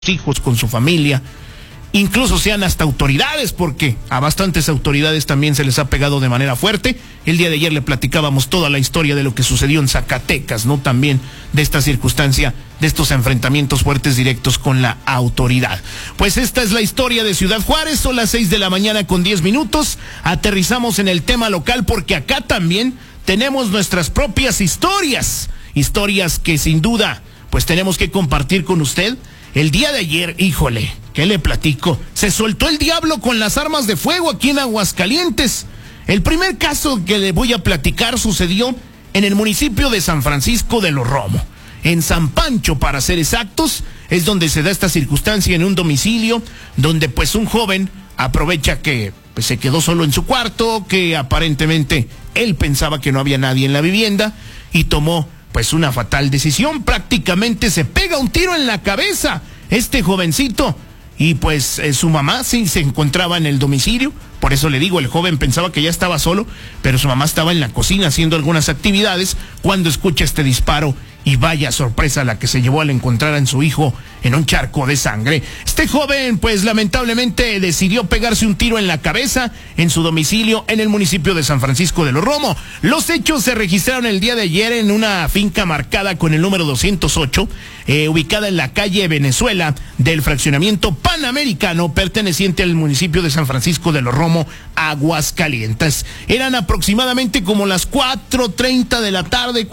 hijos, con su familia, incluso sean hasta autoridades, porque a bastantes autoridades también se les ha pegado de manera fuerte. El día de ayer le platicábamos toda la historia de lo que sucedió en Zacatecas, ¿no? También de esta circunstancia, de estos enfrentamientos fuertes directos con la autoridad. Pues esta es la historia de Ciudad Juárez. Son las 6 de la mañana con 10 minutos. Aterrizamos en el tema local porque acá también tenemos nuestras propias historias que sin duda pues tenemos que compartir con usted. El día de ayer, híjole, ¿qué le platico? Se soltó el diablo con las armas de fuego aquí en Aguascalientes. El primer caso que le voy a platicar sucedió en el municipio de San Francisco de los Romo. En San Pancho, para ser exactos, es donde se da esta circunstancia en un domicilio, donde pues un joven aprovecha que pues, se quedó solo en su cuarto, que aparentemente él pensaba que no había nadie en la vivienda y tomó pues una fatal decisión. Prácticamente se pega un tiro en la cabeza este jovencito y pues su mamá sí se encontraba en el domicilio. Por eso le digo, el joven pensaba que ya estaba solo, pero su mamá estaba en la cocina haciendo algunas actividades cuando escucha este disparo y vaya sorpresa la que se llevó al encontrar a su hijo en un charco de sangre. Este joven pues lamentablemente decidió pegarse un tiro en la cabeza en su domicilio en el municipio de San Francisco de los Romo. Los hechos se registraron el día de ayer en una finca marcada con el número 208, ubicada en la calle Venezuela del fraccionamiento Panamericano, perteneciente al municipio de San Francisco de los Romo, Aguascalientes. Eran aproximadamente como las 4:30 de la tarde,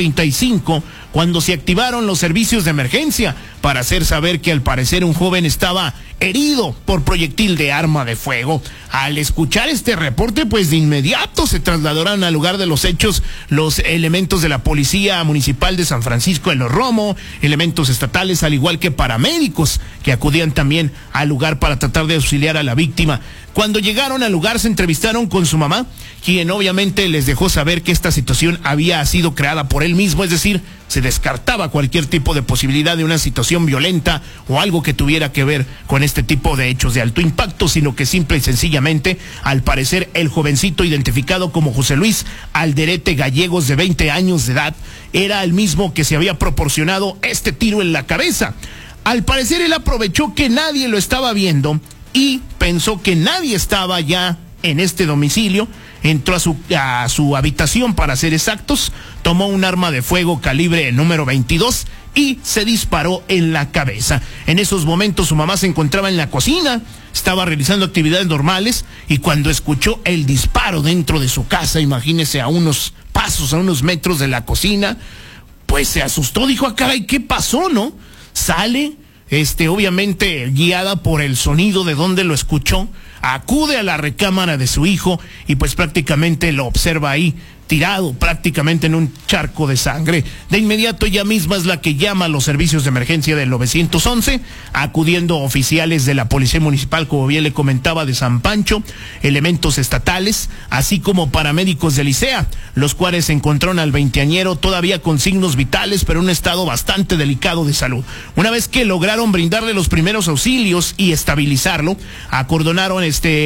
4:35, cuando se activaron los servicios de emergencia para hacer saber que al parecer un joven estaba herido por proyectil de arma de fuego. Al escuchar este reporte, pues de inmediato se trasladaron al lugar de los hechos los elementos de la Policía Municipal de San Francisco de los Romo, elementos estatales, al igual que paramédicos que acudían también al lugar para tratar de auxiliar a la víctima. Cuando llegaron al lugar se entrevistaron con su mamá, quien obviamente les dejó saber que esta situación había sido creada por él mismo, es decir, se descartaba cualquier tipo de posibilidad de una situación violenta o algo que tuviera que ver con este tipo de hechos de alto impacto, sino que simple y sencillamente, al parecer, el jovencito identificado como José Luis Alderete Gallegos, de 20 años de edad, era el mismo que se había proporcionado este tiro en la cabeza. Al parecer, él aprovechó que nadie lo estaba viendo y pensó que nadie estaba ya en este domicilio. Entró a su habitación, para ser exactos, tomó un arma de fuego calibre número 22 y se disparó en la cabeza. En esos momentos su mamá se encontraba en la cocina, estaba realizando actividades normales y cuando escuchó el disparo dentro de su casa, imagínese, a unos pasos, a unos metros de la cocina, pues se asustó, dijo, ah, caray, ¿qué pasó, no? Sale, obviamente guiada por el sonido de donde lo escuchó, acude a la recámara de su hijo y pues prácticamente lo observa ahí tirado prácticamente en un charco de sangre. De inmediato ella misma es la que llama a los servicios de emergencia del 911, acudiendo oficiales de la Policía Municipal, como bien le comentaba, de San Pancho, elementos estatales, así como paramédicos de Licea, los cuales se encontraron al veinteañero todavía con signos vitales, pero en un estado bastante delicado de salud. Una vez que lograron brindarle los primeros auxilios y estabilizarlo, abordaron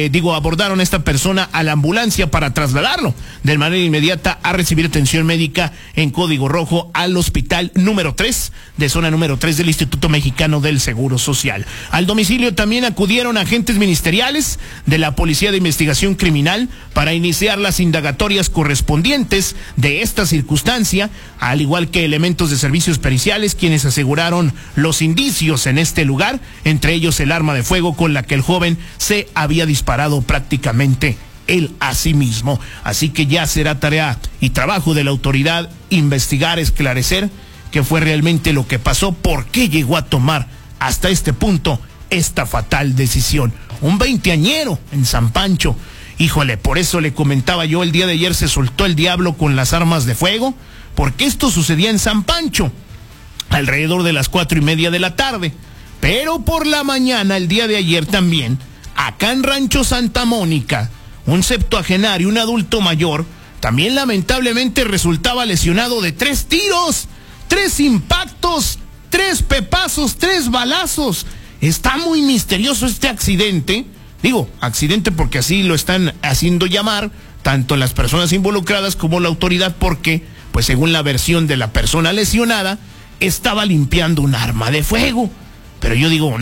a esta persona a la ambulancia para trasladarlo de manera inmediata a recibir atención médica en código rojo al hospital número 3 de zona número 3 del Instituto Mexicano del Seguro Social. Al domicilio también acudieron agentes ministeriales de la Policía de Investigación Criminal para iniciar las indagatorias correspondientes de esta circunstancia, al igual que elementos de servicios periciales, quienes aseguraron los indicios en este lugar, entre ellos el arma de fuego con la que el joven se había disparado prácticamente él a sí mismo. Así que ya será tarea y trabajo de la autoridad investigar, esclarecer qué fue realmente lo que pasó, por qué llegó a tomar hasta este punto esta fatal decisión. Un veinteañero en San Pancho. Híjole, por eso le comentaba yo, el día de ayer se soltó el diablo con las armas de fuego, porque esto sucedía en San Pancho alrededor de las 4:30 de la tarde. Pero por la mañana, el día de ayer también, acá en Rancho Santa Mónica, un septuagenario, un adulto mayor, también lamentablemente resultaba lesionado de 3 tiros, 3 impactos, 3 pepazos, 3 balazos. Está muy misterioso este accidente. Digo, accidente porque así lo están haciendo llamar, tanto las personas involucradas como la autoridad, porque, pues según la versión de la persona lesionada, estaba limpiando un arma de fuego. Pero yo digo,